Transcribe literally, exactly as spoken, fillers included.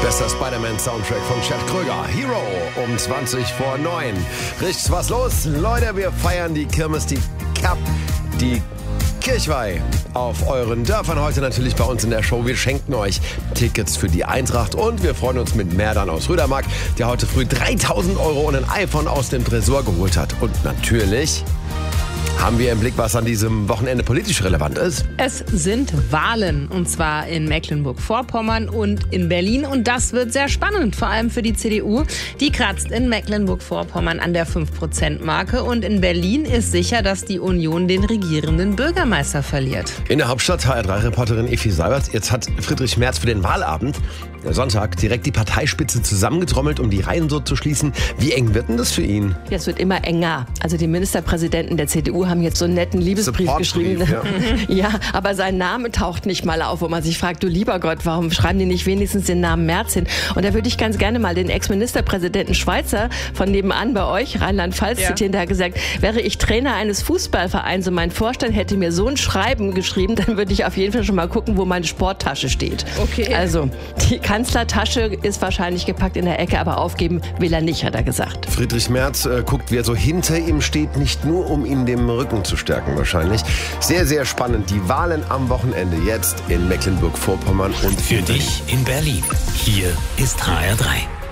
Bester Spider-Man-Soundtrack von Chad Kröger. Hero um zwanzig vor neun. Richtig, was los? Leute, wir feiern die Kirmes, die Cup, die Kirchweih auf euren Dörfern. Heute natürlich bei uns in der Show. Wir schenken euch Tickets für die Eintracht und wir freuen uns mit Merdan aus Rödermark, der heute früh dreitausend Euro und ein iPhone aus dem Tresor geholt hat. Und natürlich haben wir im Blick, was an diesem Wochenende politisch relevant ist. Es sind Wahlen, und zwar in Mecklenburg-Vorpommern und in Berlin. Und das wird sehr spannend, vor allem für die C D U. Die kratzt in Mecklenburg-Vorpommern an der fünf Prozent Marke. Und in Berlin ist sicher, dass die Union den regierenden Bürgermeister verliert. In der Hauptstadt H R drei Reporterin Effi Seibert. Jetzt hat Friedrich Merz für den Wahlabend, der Sonntag, direkt die Parteispitze zusammengetrommelt, um die Reihen so zu schließen. Wie eng wird denn das für ihn? Ja, es wird immer enger. Also die Ministerpräsidenten der C D U haben jetzt so einen netten Liebesbrief geschrieben. Ja. ja, aber sein Name taucht nicht mal auf, wo man sich fragt, du lieber Gott, warum schreiben die nicht wenigstens den Namen Merz hin? Und da würde ich ganz gerne mal den Ex-Ministerpräsidenten Schweizer von nebenan bei euch, Rheinland-Pfalz, ja. zitieren, der hat gesagt, wäre ich Trainer eines Fußballvereins und mein Vorstand hätte mir so ein Schreiben geschrieben, dann würde ich auf jeden Fall schon mal gucken, wo meine Sporttasche steht. Okay. Also, die Kanzlertasche ist wahrscheinlich gepackt in der Ecke, aber aufgeben will er nicht, hat er gesagt. Friedrich Merz äh, guckt, wer so hinter ihm steht, nicht nur um ihm den Rücken zu stärken wahrscheinlich. Sehr, sehr spannend. Die Wahlen am Wochenende jetzt in Mecklenburg-Vorpommern und für dich in Berlin. Hier ist H R drei.